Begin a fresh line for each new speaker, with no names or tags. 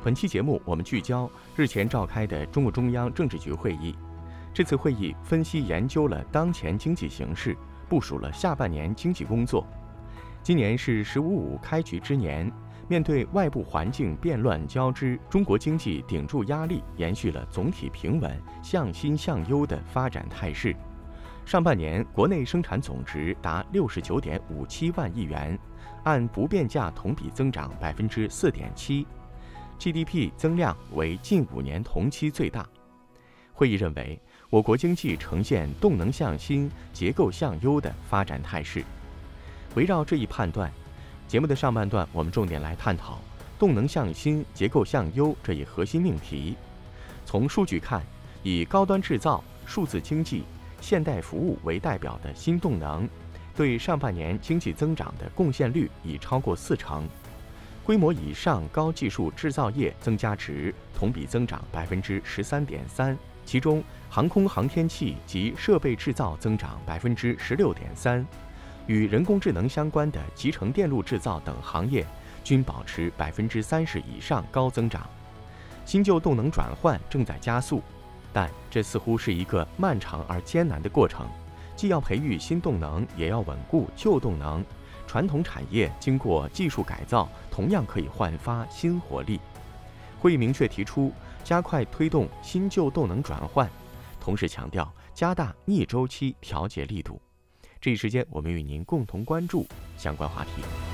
本期节目我们聚焦日前召开的中共中央政治局会议。这次会议分析研究了当前经济形势，部署了下半年经济工作。今年是“15+5”开局之年，面对外部环境变乱交织，中国经济顶住压力，延续了总体平稳、向新向优的发展态势。上半年国内生产总值达69.57万亿元，按不变价同比增长4.7%，GDP 增量为近5年同期最大。会议认为，我国经济呈现动能向新、结构向优的发展态势。围绕这一判断，节目的上半段我们重点来探讨动能向新、结构向优这一核心命题。从数据看，以高端制造、数字经济、现代服务为代表的新动能，对上半年经济增长的贡献率已超过40%。规模以上高技术制造业增加值同比增长13.3%，其中航空航天器及设备制造增长16.3%，与人工智能相关的集成电路制造等行业均保持30%以上高增长。新旧动能转换正在加速，但这似乎是一个漫长而艰难的过程，既要培育新动能，也要稳固旧动能。传统产业经过技术改造，同样可以焕发新活力。会议明确提出，加快推动新旧动能转换，同时强调加大逆周期调节力度。这一时间，我们与您共同关注相关话题。